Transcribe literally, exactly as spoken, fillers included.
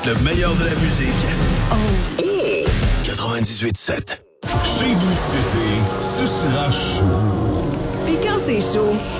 Le meilleur de la musique. Oh. quatre-vingt-dix-huit sept. Chez nous cet été, ce sera chaud. Puis quand c'est chaud,